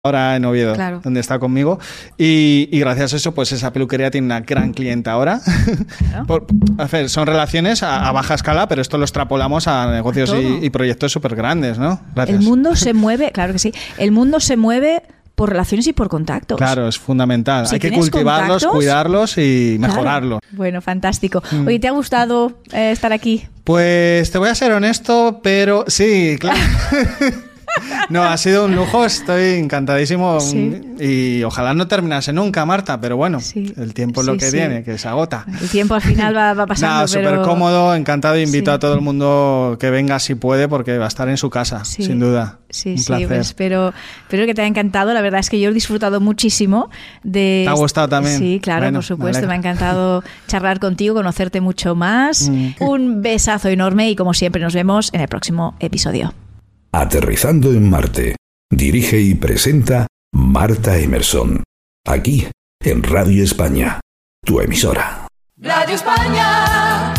ahora en Oviedo, claro, donde está conmigo, y gracias a eso, pues esa peluquería tiene una gran clienta ahora. Claro. Son relaciones a baja escala, pero esto lo extrapolamos a negocios y proyectos súper grandes, ¿no? Gracias. El mundo se mueve, claro que sí, el mundo se mueve por relaciones y por contactos. Claro, es fundamental. Si hay que cultivarlos, cuidarlos y mejorarlos. Claro. Bueno, fantástico. Oye, ¿te ha gustado estar aquí? Pues te voy a ser honesto, pero sí, claro. No, ha sido un lujo, estoy encantadísimo. Sí. Y ojalá no terminase nunca, Marta, pero bueno, sí. El tiempo es lo que viene, que se agota. El tiempo al final va pasando. Nada, súper cómodo, encantado, invito a todo el mundo que venga si puede, porque va a estar en su casa, sin duda. Sí, un placer. Pues espero que te haya encantado. La verdad es que yo he disfrutado muchísimo de... ¿Te ha gustado también? Sí, claro, bueno, por supuesto. Me ha encantado charlar contigo, conocerte mucho más. Un besazo enorme y como siempre nos vemos en el próximo episodio. Aterrizando en Marte. Dirige y presenta Marta Emerson. Aquí, en Radio España, tu emisora. Radio España.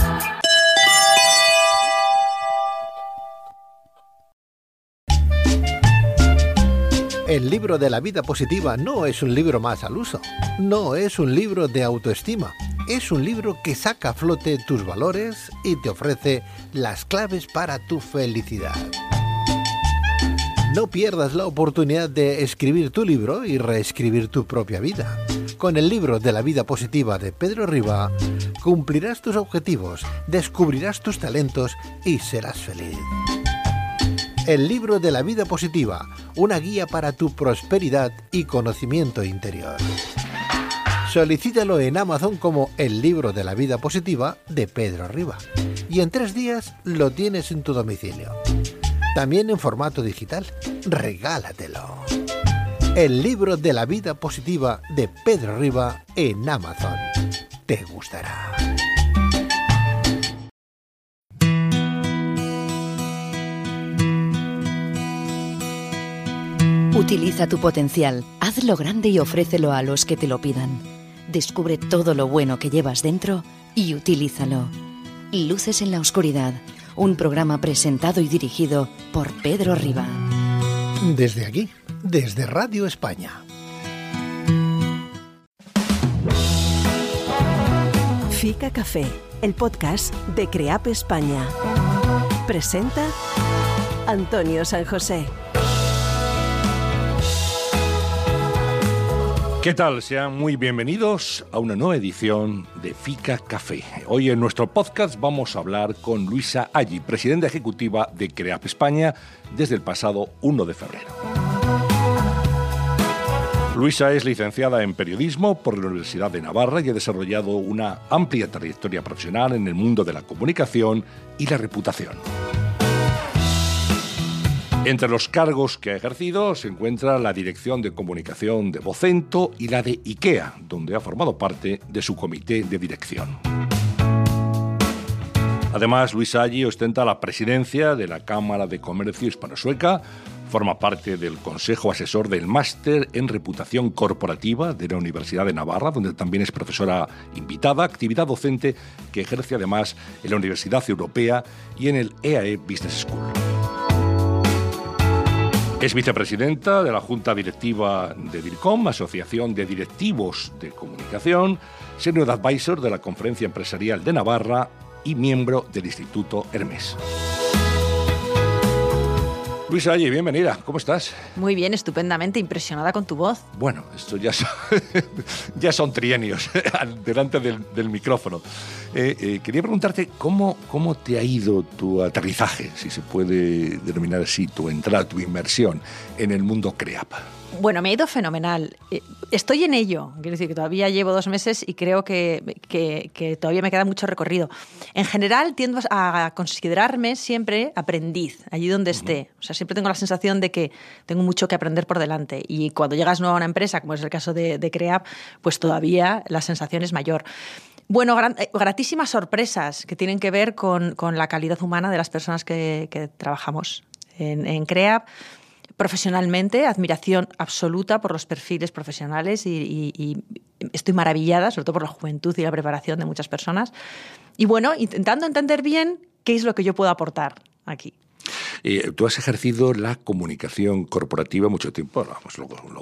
El libro de la vida positiva no es un libro más al uso. No es un libro de autoestima. Es un libro que saca a flote tus valores y te ofrece las claves para tu felicidad. No pierdas la oportunidad de escribir tu libro y reescribir tu propia vida. Con el libro de la vida positiva de Pedro Riba, cumplirás tus objetivos, descubrirás tus talentos y serás feliz. El libro de la vida positiva, una guía para tu prosperidad y conocimiento interior. Solicítalo en Amazon como El libro de la vida positiva de Pedro Riba. Y en 3 días lo tienes en tu domicilio. También en formato digital. Regálatelo. El libro de la vida positiva de Pedro Riba en Amazon. Te gustará. Utiliza tu potencial, hazlo grande y ofrécelo a los que te lo pidan. Descubre todo lo bueno que llevas dentro y utilízalo. Luces en la oscuridad. Un programa presentado y dirigido por Pedro Riba. Desde aquí, desde Radio España. Fica Café, el podcast de CREAP España. Presenta Antonio San José. ¿Qué tal? Sean muy bienvenidos a una nueva edición de Fica Café. Hoy en nuestro podcast vamos a hablar con Luisa Aggi, presidenta ejecutiva de CREAP España desde el pasado 1 de febrero. Luisa es licenciada en periodismo por la Universidad de Navarra y ha desarrollado una amplia trayectoria profesional en el mundo de la comunicación y la reputación. Entre los cargos que ha ejercido se encuentra la dirección de comunicación de Vocento y la de IKEA, donde ha formado parte de su comité de dirección. Además, Luisa Aggi ostenta la presidencia de la Cámara de Comercio Hispano-Sueca, forma parte del Consejo Asesor del Máster en Reputación Corporativa de la Universidad de Navarra, donde también es profesora invitada, actividad docente que ejerce además en la Universidad Europea y en el EAE Business School. Es vicepresidenta de la Junta Directiva de DIRCOM, Asociación de Directivos de Comunicación, Senior Advisor de la Conferencia Empresarial de Navarra y miembro del Instituto Hermes. Luisa Aggi, bienvenida. ¿Cómo estás? Muy bien, estupendamente, impresionada con tu voz. Bueno, esto ya son trienios delante del micrófono. Quería preguntarte cómo te ha ido tu aterrizaje, si se puede denominar así, tu entrada, tu inmersión en el mundo CREAP. Bueno, me ha ido fenomenal. Estoy en ello. Quiero decir que todavía llevo 2 meses y creo que todavía me queda mucho recorrido. En general, tiendo a considerarme siempre aprendiz, allí donde esté. O sea, siempre tengo la sensación de que tengo mucho que aprender por delante. Y cuando llegas nuevo a una empresa, como es el caso de CREAP, pues todavía la sensación es mayor. Bueno, gratísimas sorpresas que tienen que ver con la calidad humana de las personas que trabajamos en CREAP. Profesionalmente, admiración absoluta por los perfiles profesionales y estoy maravillada, sobre todo por la juventud y la preparación de muchas personas. Y bueno, intentando entender bien qué es lo que yo puedo aportar aquí. Tú has ejercido la comunicación corporativa mucho tiempo, vamos, lo